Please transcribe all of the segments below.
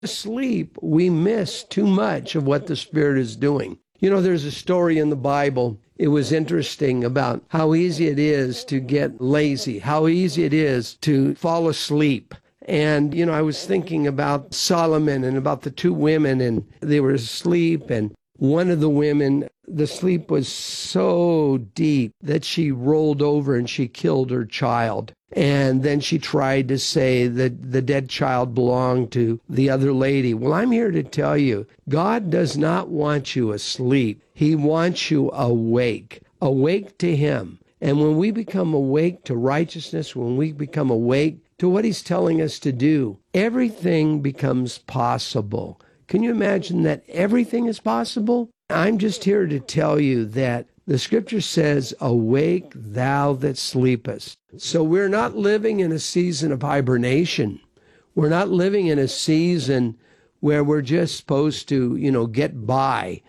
Sleep, we miss too much of what the Spirit is doing. There's a story in the Bible. It was interesting about how easy it is to get lazy, how easy it is to fall asleep. And, I was thinking about Solomon and about the two women, and they were asleep, and one of the women, the sleep was so deep that she rolled over and she killed her child. And then she tried to say that the dead child belonged to the other lady. Well, I'm here to tell you, God does not want you asleep. He wants you awake to Him. And when we become awake to righteousness, when we become awake to what He's telling us to do, everything becomes possible. Can you imagine that everything is possible? I'm just here to tell you that the Scripture says, awake thou that sleepest. So we're not living in a season of hibernation. We're not living in a season where we're just supposed to, get by.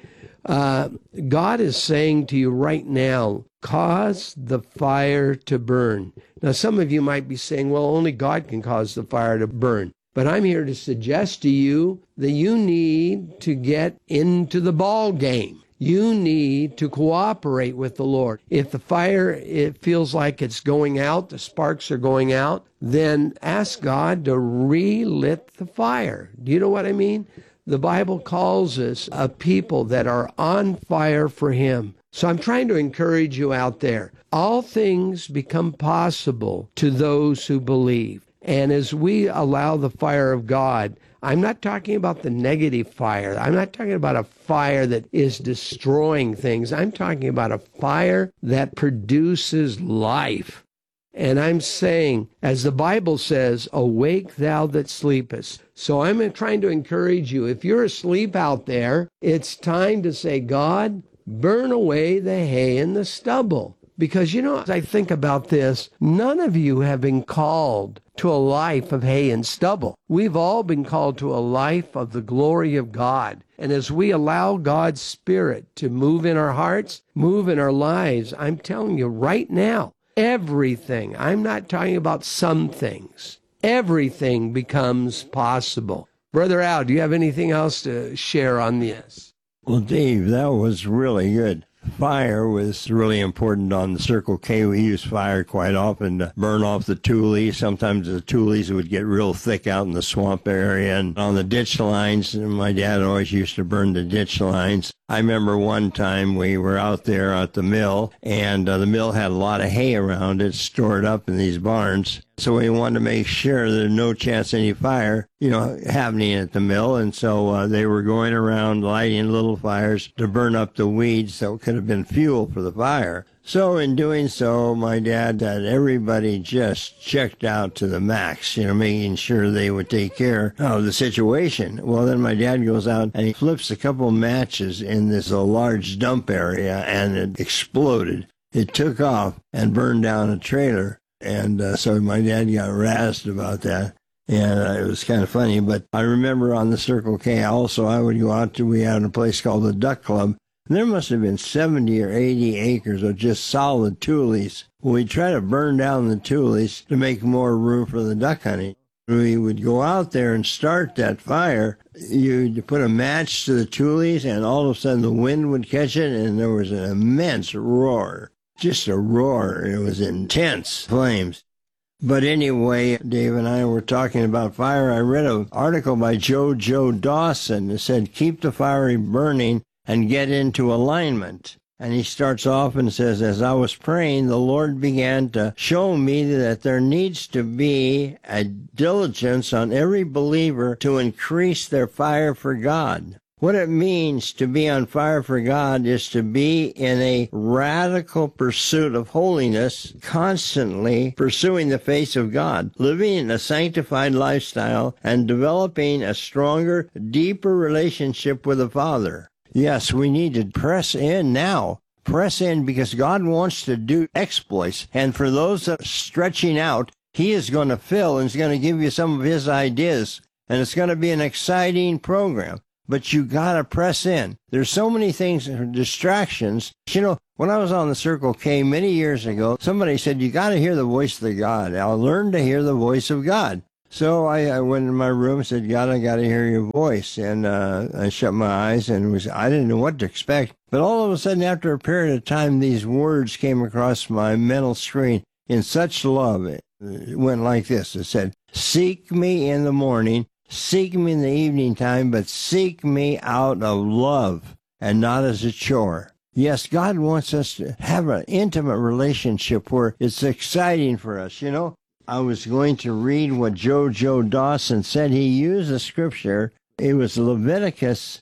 God is saying to you right now, cause the fire to burn. Now, some of you might be saying, well, only God can cause the fire to burn. But I'm here to suggest to you that you need to get into the ball game. You need to cooperate with the Lord. If the fire, it feels like it's going out, the sparks are going out, then ask God to relit the fire. Do you know what I mean? The Bible calls us a people that are on fire for Him. So I'm trying to encourage you out there. All things become possible to those who believe. And as we allow the fire of God, I'm not talking about the negative fire. I'm not talking about a fire that is destroying things. I'm talking about a fire that produces life. And I'm saying, as the Bible says, awake thou that sleepest. So I'm trying to encourage you. If you're asleep out there, it's time to say, God, burn away the hay and the stubble. Because, as I think about this, none of you have been called to a life of hay and stubble. We've all been called to a life of the glory of God. And as we allow God's Spirit to move in our hearts, move in our lives, I'm telling you right now, everything, I'm not talking about some things, everything becomes possible. Brother Al, do you have anything else to share on this? Well, Dave, that was really good. Fire was really important on the Circle K. We use fire quite often to burn off the tules. Sometimes the tules would get real thick out in the swamp area. And on the ditch lines, my dad always used to burn the ditch lines. I remember one time we were out there at the mill, and the mill had a lot of hay around it stored up in these barns. So we wanted to make sure there's no chance of any fire, happening at the mill. And so they were going around lighting little fires to burn up the weeds that could have been fuel for the fire. So in doing so, my dad had everybody just checked out to the max, making sure they would take care of the situation. Well, then my dad goes out and he flips a couple matches in this large dump area, and it exploded. It took off and burned down a trailer. And so my dad got razzed about that. And it was kind of funny. But I remember on the Circle K also, I would go out to, we had a place called the Duck Club. And there must have been 70 or 80 acres of just solid tules. We'd try to burn down the tules to make more room for the duck hunting. We would go out there and start that fire. You'd put a match to the tules, and all of a sudden the wind would catch it, and there was an immense roar. Just a roar. It was intense flames. But anyway, Dave and I were talking about fire. I read an article by Joe Dawson that said, keep the fire burning and get into alignment. And he starts off and says, as I was praying, the Lord began to show me that there needs to be a diligence on every believer to increase their fire for God. What it means to be on fire for God is to be in a radical pursuit of holiness, constantly pursuing the face of God, living in a sanctified lifestyle, and developing a stronger, deeper relationship with the Father. Yes, we need to press in now. Press in because God wants to do exploits. And for those that are stretching out, He is going to fill and He's going to give you some of His ideas. And it's going to be an exciting program. But you got to press in. There's so many things, distractions. When I was on the Circle K many years ago, somebody said, you got to hear the voice of God. I'll learn to hear the voice of God. So I went in my room and said, God, I got to hear your voice. And I shut my eyes and I didn't know what to expect. But all of a sudden, after a period of time, these words came across my mental screen in such love. It went like this. It said, seek me in the morning, seek me in the evening time, but seek me out of love and not as a chore. Yes, God wants us to have an intimate relationship where it's exciting for us. You know, I was going to read what Joe Dawson said. He used a scripture. It was Leviticus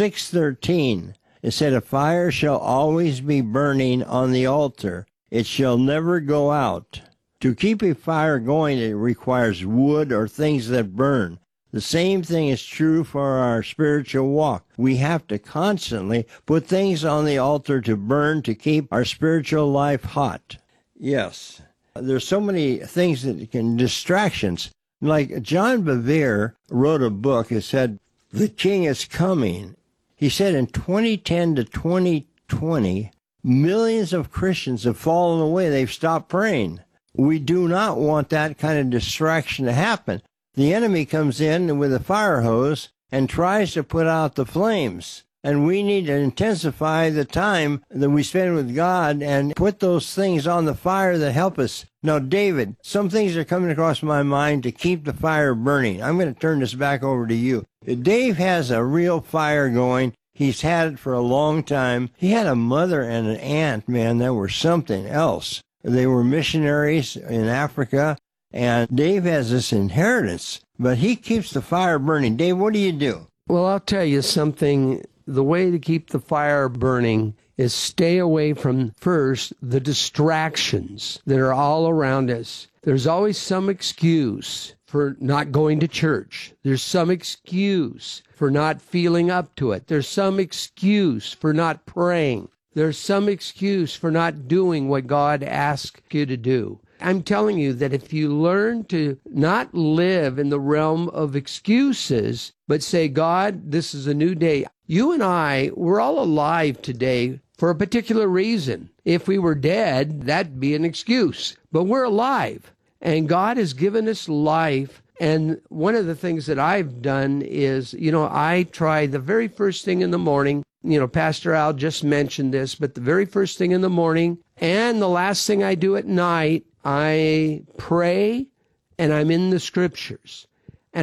6:13. It said, a fire shall always be burning on the altar. It shall never go out. To keep a fire going, it requires wood or things that burn. The same thing is true for our spiritual walk. We have to constantly put things on the altar to burn to keep our spiritual life hot. Yes, there's so many things that can, distractions. Like John Bevere wrote a book. It said, The King is Coming. He said in 2010 to 2020, millions of Christians have fallen away. They've stopped praying. We do not want that kind of distraction to happen. The enemy comes in with a fire hose and tries to put out the flames. And we need to intensify the time that we spend with God and put those things on the fire that help us. Now, David, some things are coming across my mind to keep the fire burning. I'm going to turn this back over to you. Dave has a real fire going. He's had it for a long time. He had a mother and an aunt, man, that were something else. They were missionaries in Africa, and Dave has this inheritance, but he keeps the fire burning. Dave, what do you do? Well, I'll tell you something. The way to keep the fire burning is stay away from, first, the distractions that are all around us. There's always some excuse for not going to church. There's some excuse for not feeling up to it. There's some excuse for not praying. There's some excuse for not doing what God asks you to do. I'm telling you that if you learn to not live in the realm of excuses, but say, God, this is a new day. You and I, we're all alive today for a particular reason. If we were dead, that'd be an excuse. But we're alive, and God has given us life. And one of the things that I've done is, I try the very first thing in the morning. Pastor Al just mentioned this, but the very first thing in the morning and the last thing I do at night, I pray and I'm in the scriptures. And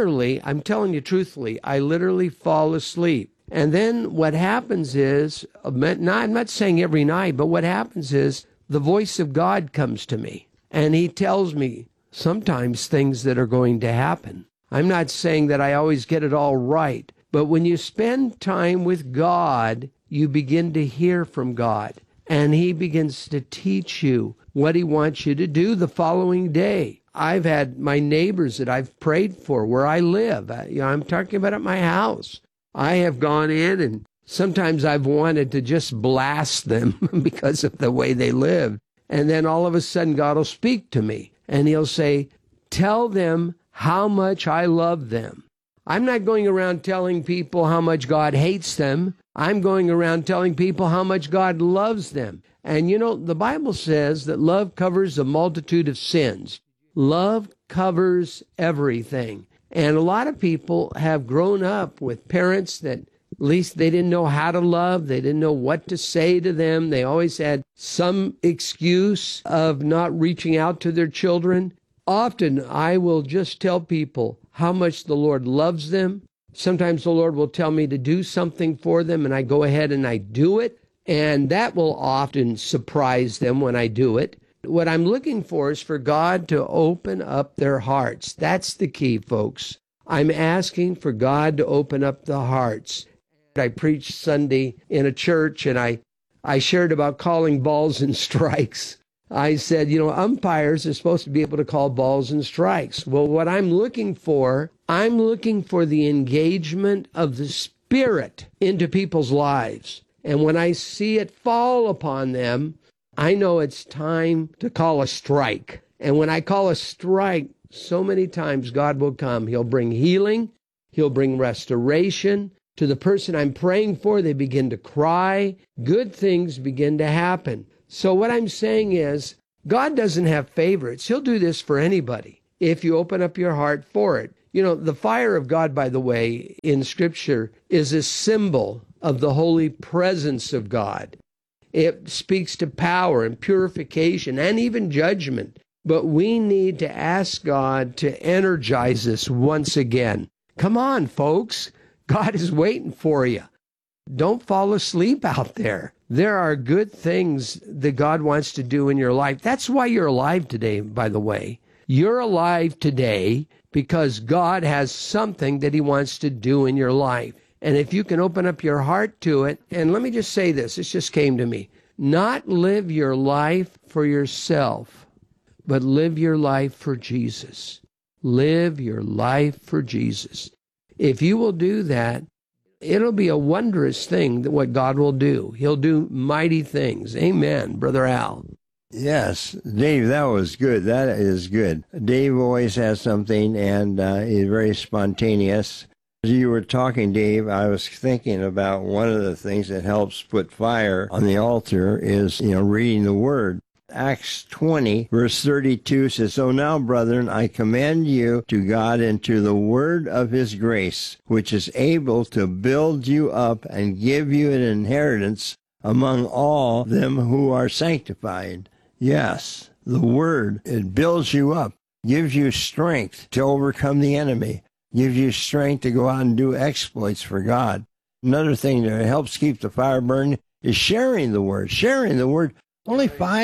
I'm telling you truthfully, I literally fall asleep. And then what happens is, I'm not saying every night, but what happens is the voice of God comes to me and he tells me sometimes things that are going to happen. I'm not saying that I always get it all right, but when you spend time with God, you begin to hear from God, and he begins to teach you what he wants you to do the following day. I've had my neighbors that I've prayed for where I live. I'm talking about at my house. I have gone in, and sometimes I've wanted to just blast them because of the way they live. And then all of a sudden God will speak to me, and he'll say, tell them how much I love them. I'm not going around telling people how much God hates them. I'm going around telling people how much God loves them. And the Bible says that love covers a multitude of sins. Love covers everything. And a lot of people have grown up with parents that at least they didn't know how to love. They didn't know what to say to them. They always had some excuse of not reaching out to their children. Often I will just tell people how much the Lord loves them. Sometimes the Lord will tell me to do something for them, and I go ahead and I do it. And that will often surprise them when I do it. What I'm looking for is for God to open up their hearts. That's the key, folks. I'm asking for God to open up the hearts. I preached Sunday in a church, and I shared about calling balls and strikes. I said, umpires are supposed to be able to call balls and strikes. Well, what I'm looking for the engagement of the Spirit into people's lives. And when I see it fall upon them, I know it's time to call a strike. And when I call a strike, so many times God will come. He'll bring healing. He'll bring restoration. To the person I'm praying for, they begin to cry. Good things begin to happen. So what I'm saying is, God doesn't have favorites. He'll do this for anybody. if you open up your heart for it. You know, the fire of God, by the way, in Scripture is a symbol of the holy presence of God. It speaks to power and purification and even judgment. But we need to ask God to energize us once again. Come on, folks. God is waiting for you. Don't fall asleep out there. There are good things that God wants to do in your life. That's why you're alive today, by the way. You're alive today because God has something that he wants to do in your life. And if you can open up your heart to it, and let me just say this just came to me. Not live your life for yourself, but live your life for Jesus. Live your life for Jesus. If you will do that, it'll be a wondrous thing that what God will do. He'll do mighty things. Amen, Brother Al. Yes, Dave, that was good. That is good. Dave always has something, and he's very spontaneous. As you were talking, Dave, I was thinking about one of the things that helps put fire on the altar is, reading the Word. Acts 20, verse 32 says, "So now, brethren, I commend you to God and to the word of his grace, which is able to build you up and give you an inheritance among all them who are sanctified." Yes, the word, it builds you up, gives you strength to overcome the enemy, gives you strength to go out and do exploits for God. Another thing that helps keep the fire burning is sharing the word. Sharing the word. Only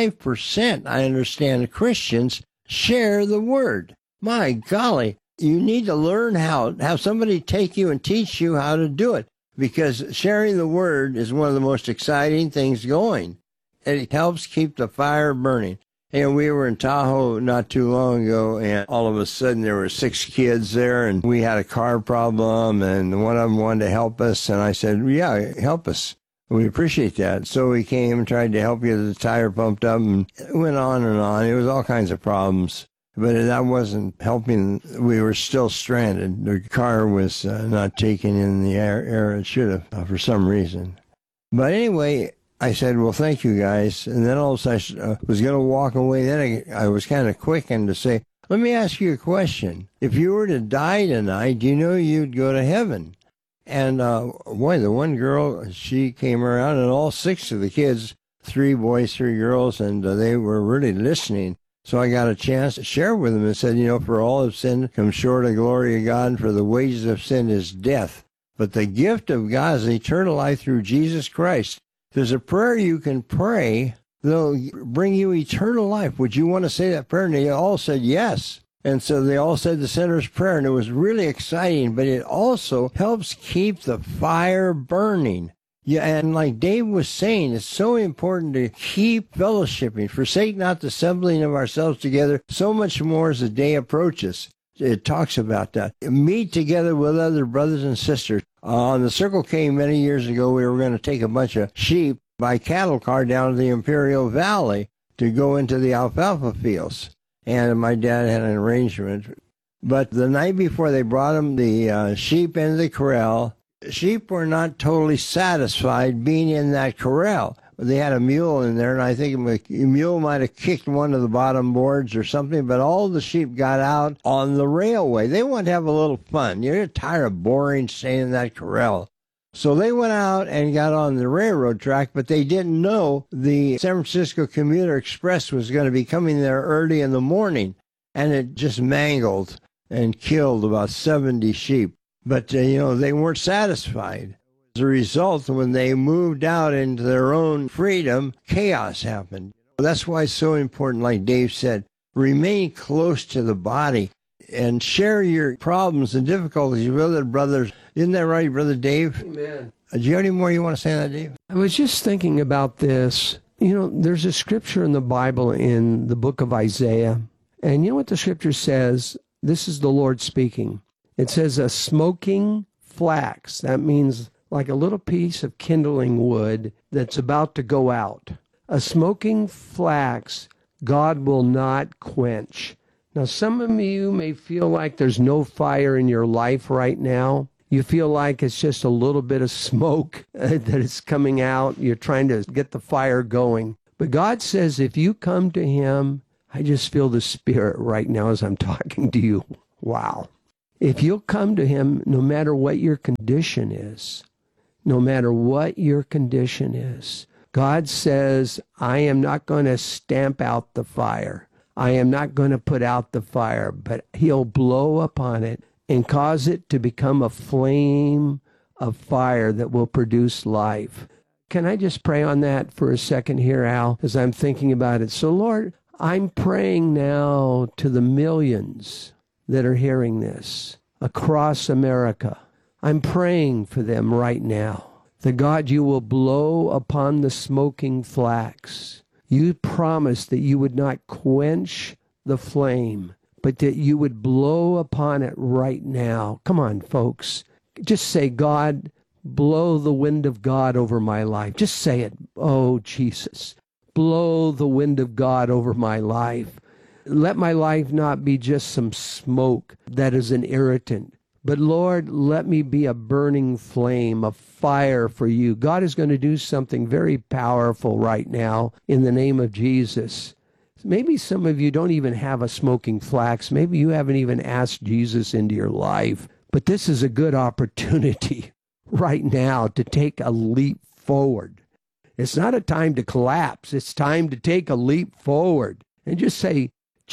5%, I understand, Christians share the word. My golly, you need to learn how, have somebody take you and teach you how to do it, because sharing the word is one of the most exciting things going. It helps keep the fire burning. And we were in Tahoe not too long ago, and all of a sudden there were 6 kids there, and we had a car problem, and one of them wanted to help us, and I said, yeah, help us. We appreciate that. So we came and tried to help get the tire pumped up, and it went on and on. It was all kinds of problems. But that wasn't helping. We were still stranded. The car was not taking in the air it should have for some reason. But anyway, I said, well, thank you guys. And then all of a sudden I was going to walk away. Then I was kind of quickened to say, let me ask you a question. If you were to die tonight, do you know you'd go to heaven? And, boy, the one girl, she came around, and all 6 of the kids, 3 boys, 3 girls, and they were really listening. So I got a chance to share with them and said, for all have sinned, come short of the glory of God, and for the wages of sin is death. But the gift of God is eternal life through Jesus Christ. There's a prayer you can pray that'll bring you eternal life. Would you want to say that prayer? And they all said yes. And so they all said the sinner's prayer, and it was really exciting, but it also helps keep the fire burning. Yeah, and like Dave was saying, it's so important to keep fellowshipping, forsake not the assembling of ourselves together, so much more as the day approaches. It talks about that. Meet together with other brothers and sisters. On the Circle K many years ago, we were going to take a bunch of sheep by cattle car down to the Imperial Valley to go into the alfalfa fields. And my dad had an arrangement. But the night before they brought them the sheep into the corral, sheep were not totally satisfied being in that corral. They had a mule in there, and I think the mule might have kicked one of the bottom boards or something, but all the sheep got out on the railway. They wanted to have a little fun. You're tired of boring staying in that corral. So they went out and got on the railroad track, but they didn't know the San Francisco Commuter Express was going to be coming there early in the morning, and it just mangled and killed about 70 sheep. But, they weren't satisfied. As a result, when they moved out into their own freedom, chaos happened. That's why it's so important, like Dave said, remain close to the body and share your problems and difficulties with other brothers. Isn't that right, Brother Dave? Amen. Do you have any more you want to say on that, Dave? I was just thinking about this. There's a scripture in the Bible in the book of Isaiah. And you know what the scripture says? This is the Lord speaking. It says a smoking flax. That means like a little piece of kindling wood that's about to go out. A smoking flax God will not quench. Now, some of you may feel like there's no fire in your life right now. You feel like it's just a little bit of smoke that is coming out. You're trying to get the fire going. But God says if you come to Him, I just feel the Spirit right now as I'm talking to you. Wow. If you'll come to him, no matter what your condition is, no matter what your condition is, God says, I am not going to stamp out the fire. I am not going to put out the fire, but he'll blow upon it and cause it to become a flame of fire that will produce life. Can I just pray on that for a second here, Al, as I'm thinking about it? So, Lord, I'm praying now to the millions that are hearing this across America. I'm praying for them right now. That God, you will blow upon the smoking flax. You promised that you would not quench the flame, but that you would blow upon it right now. Come on, folks. Just say, God, blow the wind of God over my life. Just say it. Oh, Jesus, blow the wind of God over my life. Let my life not be just some smoke that is an irritant. But Lord, let me be a burning flame, a fire for you. God is going to do something very powerful right now in the name of Jesus. Maybe some of you don't even have a smoking flax. Maybe you haven't even asked Jesus into your life. But this is a good opportunity right now to take a leap forward. It's not a time to collapse. It's time to take a leap forward and just say,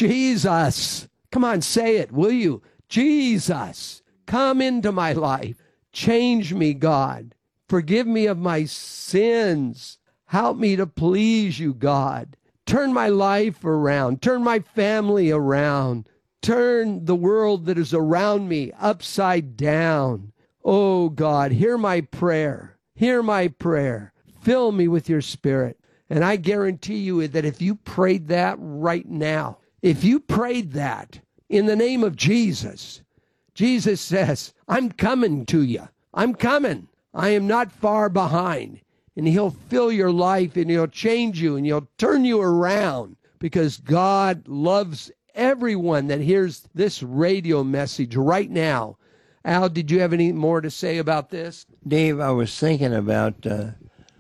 Jesus. Come on, say it, will you? Jesus. Come into my life. Change me, God. Forgive me of my sins. Help me to please you, God. Turn my life around. Turn my family around. Turn the world that is around me upside down. Oh, God, hear my prayer. Hear my prayer. Fill me with your Spirit. And I guarantee you that if you prayed that right now, if you prayed that in the name of Jesus, Jesus says, I'm coming to you. I'm coming. I am not far behind. And he'll fill your life and he'll change you and he'll turn you around because God loves everyone that hears this radio message right now. Al, did you have any more to say about this? Dave, I was thinking about, John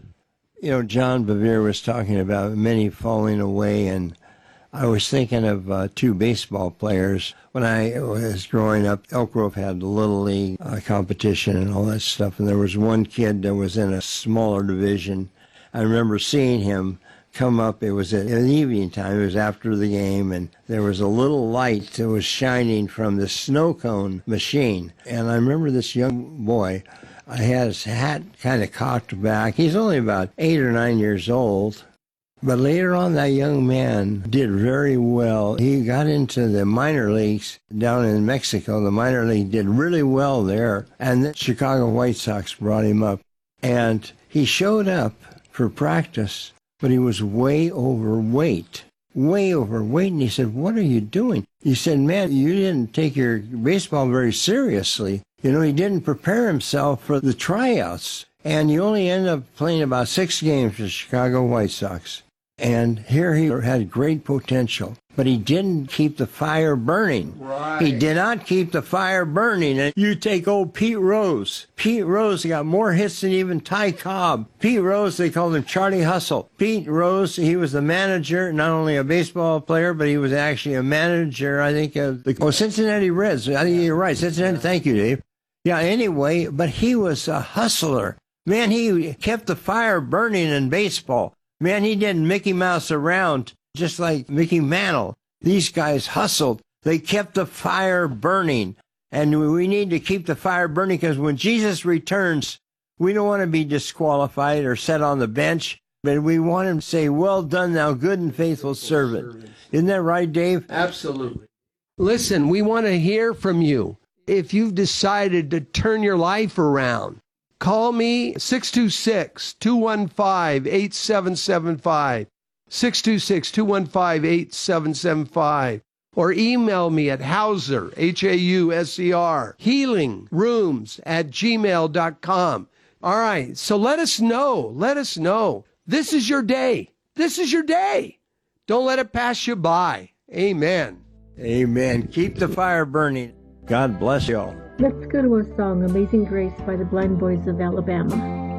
Bevere was talking about many falling away, and I was thinking of two baseball players. When I was growing up, Elk Grove had Little League competition and all that stuff, and there was one kid that was in a smaller division. I remember seeing him come up. It was at an evening time. It was after the game, and there was a little light that was shining from the snow cone machine. And I remember this young boy, I had his hat kind of cocked back. He's only about 8 or 9 years old. But later on, that young man did very well. He got into the minor leagues down in Mexico. The minor league did really well there. And the Chicago White Sox brought him up. And he showed up for practice, but he was way overweight. And he said, what are you doing? He said, man, you didn't take your baseball very seriously. You know, he didn't prepare himself for the tryouts. And you only ended up playing about 6 games for the Chicago White Sox. And here he had great potential, but he didn't keep the fire burning. Right. He did not keep the fire burning. And you take old Pete Rose. Pete Rose got more hits than even Ty Cobb. Pete Rose, they called him Charlie Hustle. Pete Rose, he was the manager, not only a baseball player, but he was actually a manager, I think, of the Cincinnati Reds. I think you're right. Cincinnati, thank you, Dave. Yeah, anyway, but he was a hustler. Man, he kept the fire burning in baseball. Man, he didn't Mickey Mouse around just like Mickey Mantle. These guys hustled. They kept the fire burning. And we need to keep the fire burning because when Jesus returns, we don't want to be disqualified or set on the bench, but we want him to say, well done, thou good and faithful servant. Isn't that right, Dave? Absolutely. Listen, we want to hear from you. If you've decided to turn your life around, call me 626-215-8775, 626-215-8775, or email me at Hauser, H-A-U-S-E-R, healingrooms@gmail.com. All right, so let us know. This is your day. This is your day. Don't let it pass you by. Amen. Amen. Keep the fire burning. God bless you all. Let's go to a song, Amazing Grace by the Blind Boys of Alabama.